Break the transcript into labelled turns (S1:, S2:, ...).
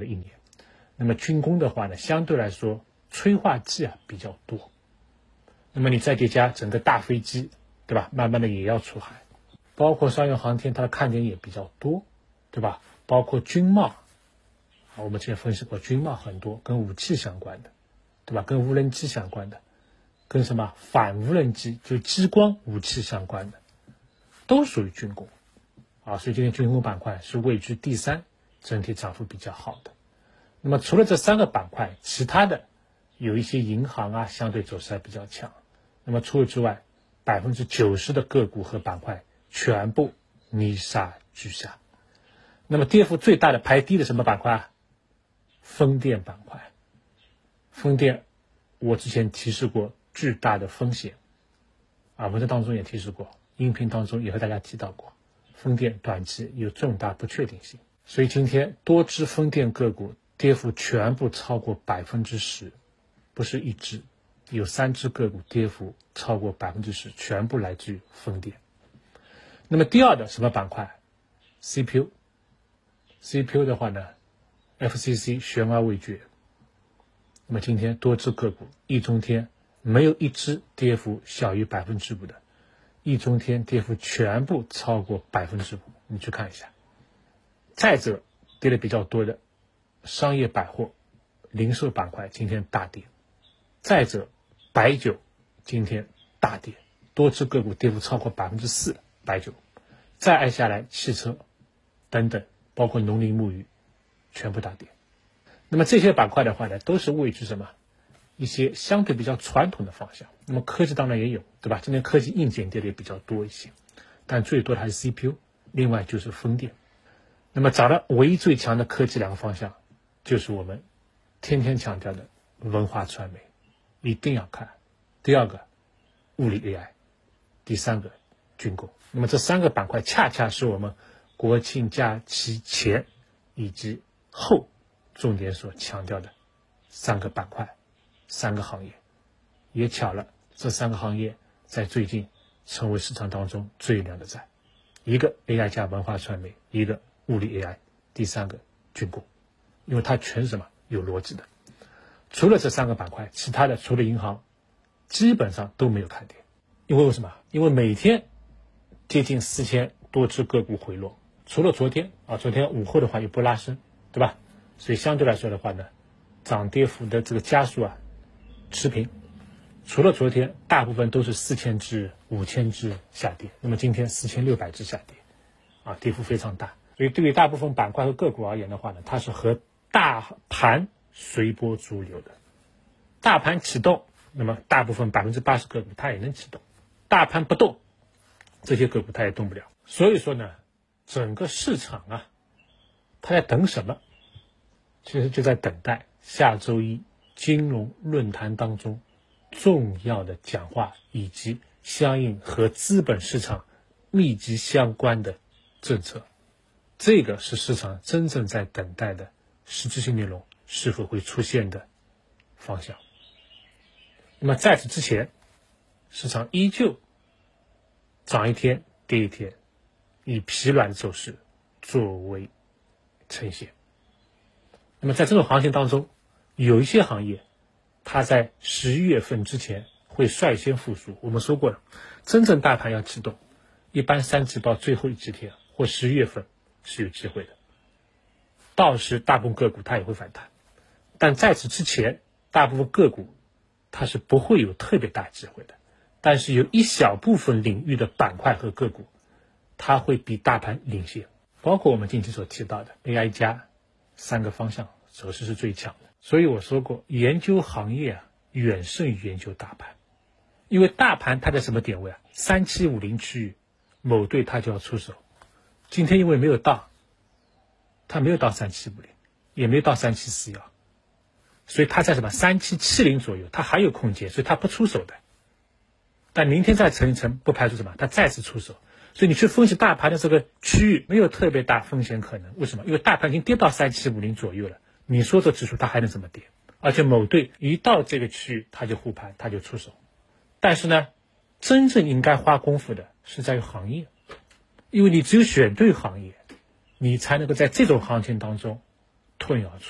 S1: 的一年。那么军工的话呢，相对来说催化剂比较多。那么你再叠加整个大飞机，对吧？慢慢的也要出海，包括商用航天，它的看点也比较多，对吧？包括军贸，我们之前分析过，军贸很多跟武器相关的，对吧？跟无人机相关的，跟什么反无人机，就激光武器相关的，都属于军工所以今天军工板块是位居第3，整体涨幅比较好的。那么除了这3个板块，其他的有一些银行相对走势还比较强。那么除此之外，90%的个股和板块全部泥沙俱下。那么跌幅最大的排第一的什么板块？风电板块。风电我之前提示过巨大的风险文章当中也提示过，音频当中也和大家提到过，风电短期有重大不确定性。所以今天多只风电个股跌幅全部超过 10%， 不是一只，有3只个股跌幅超过 10%， 全部来自于风电。那么第二的什么板块？ CPU 的话呢， FCC 悬而未决。那么今天多只个股，易中天没有一只跌幅小于 5% 的，易中天跌幅全部超过 5%， 你去看一下。再者跌的比较多的商业百货零售板块今天大跌，再者白酒今天大跌，多只个股跌幅超过 4%， 白酒。再挨下来汽车等等，包括农林牧渔全部大跌。那么这些板块的话呢，都是位居什么一些相对比较传统的方向。那么科技当然也有，对吧？今天科技硬件跌的也比较多一些，但最多的还是 CPU， 另外就是风电。那么涨得唯一最强的科技2个方向，就是我们天天强调的文化传媒，一定要看。第二个物理 AI， 第3个军工。那么这3个板块恰恰是我们国庆假期前以及后重点所强调的3个板块3个行业。也巧了，这3个行业在最近成为市场当中最亮的仔，一个 AI 加文化传媒，一个物理 AI， 第3个军工。因为它全是什么有逻辑的。除了这3个板块，其他的除了银行基本上都没有看跌。因为什么？因为每天接近4000多只个股回落，除了昨天昨天午后的话又不拉升，对吧？所以相对来说的话呢，涨跌幅的这个家数持平。除了昨天，大部分都是4000只、5000只下跌，那么今天4600只下跌跌幅非常大。所以对于大部分板块和个股而言的话呢，它是和大盘随波逐流的。大盘启动，那么大部分80%个股它也能启动，大盘不动，这些个股它也动不了。所以说呢，整个市场它在等什么？其实就在等待下周一金融论坛当中重要的讲话，以及相应和资本市场密集相关的政策。这个是市场真正在等待的实质性内容是否会出现的方向。那么在此之前，市场依旧涨一天跌一天，以疲软走势作为呈现。那么在这种行情当中，有一些行业它在11月份之前会率先复苏。我们说过了，真正大盘要启动，一般3季报最后一几天或11月份是有机会的，到时大部分个股它也会反弹。但在此之前，大部分个股它是不会有特别大机会的，但是有一小部分领域的板块和个股它会比大盘领先，包括我们近期所提到的 AI 加3个方向走势是最强的。所以我说过，研究行业远胜于研究大盘。因为大盘它在什么点位3750区域，某队它就要出手。今天因为没有到，它没有到3750，也没有到3741，所以它在什么3770左右，它还有空间，所以它不出手的。但明天再沉一沉，不排除什么，它再次出手。所以你去分析大盘的这个区域没有特别大风险可能。为什么？因为大盘已经跌到3750左右了，你说这指数它还能怎么跌？而且某队一到这个区域它就护盘，它就出手。但是呢，真正应该花功夫的是在于行业，因为你只有选对行业，你才能够在这种行情当中脱颖而出。